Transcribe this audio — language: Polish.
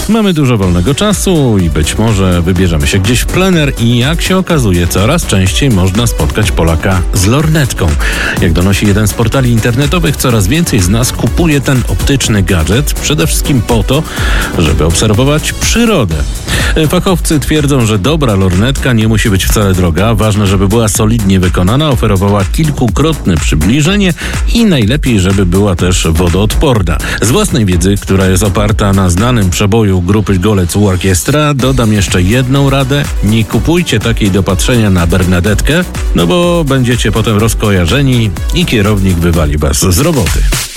Mamy dużo wolnego czasu i być może wybierzemy się gdzieś w plener i jak się okazuje, coraz częściej można spotkać Polaka z lornetką. Jak donosi jeden z portali internetowych, coraz więcej z nas kupuje ten optyczny gadżet przede wszystkim po to, żeby obserwować przyrodę. Fachowcy twierdzą, że dobra lornetka nie musi być wcale droga. Ważne, żeby była solidnie wykonana, oferowała kilkukrotne przybliżenie i najlepiej, żeby była też wodoodporna. Z własnej wiedzy, która jest oparta na znanym przeboju grupy Golec u Orkiestra, dodam jeszcze jedną radę. Nie kupujcie takiej do patrzenia na Bernadetkę, no bo będziecie potem rozkojarzeni i kierownik wywali was z roboty.